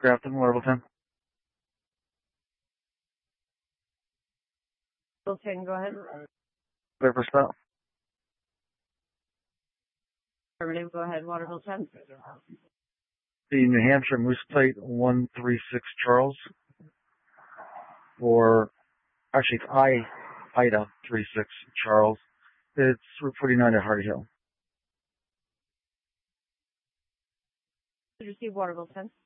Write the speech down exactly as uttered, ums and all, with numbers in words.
Grafton, Waterville ten. ten, go ahead. Clear for spout. Affirmative, go ahead, Waterville ten. The New Hampshire Moose Plate one three six Charles. Or, actually, it's I, Ida three six Charles. It's Route forty-nine at Hardy Hill. Receive Waterville ten.